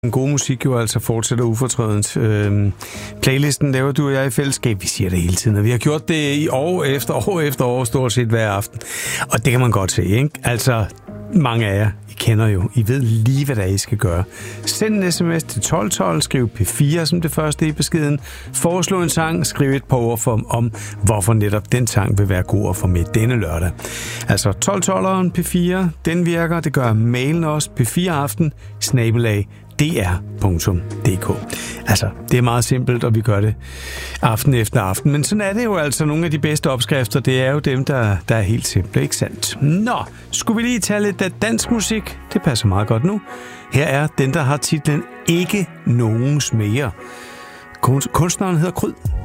Den gode musik jo altså fortsætter ufortrødent. Playlisten laver du og jeg i fællesskab. Vi siger det hele tiden, og vi har gjort det i år efter år, stort set hver aften. Og det kan man godt se, ikke? Altså, mange af jer, I kender jo. I ved lige, hvad der er, I skal gøre. Send en sms til 1212, skriv P4 som det første i beskeden. Foreslå en sang, skriv et par ord om, hvorfor netop den sang vil være god at få med denne lørdag. Altså 1212'eren P4, den virker. Det gør mailen også. P4aften@dr.dk. Altså, det er meget simpelt, og vi gør det aften efter aften. Men sådan er det jo altså. Nogle af de bedste opskrifter, det er jo dem, der er helt simple, ikke sandt? Nå, skulle vi lige tage lidt af dansk musik? Det passer meget godt nu. Her er den, der har titlen Ikke Nogens Mere. Kunstneren hedder Kryd.